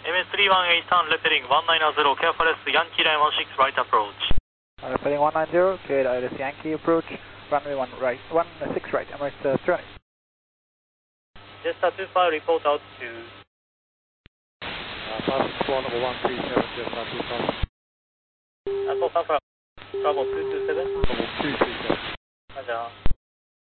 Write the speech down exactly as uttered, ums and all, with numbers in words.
M S three one eight turn repeating one nine zero, careful S Yankee line one six right approach. Uh, repeating one nine zero, cleared I L S Yankee approach, runway one right, one six right, Emirates uh, three. Jetstar two five, report altitude. Uh, passing floor number one three seven, Jetstar two five. Apple Papa, Bravo two two seven. Number two three seven. Roger.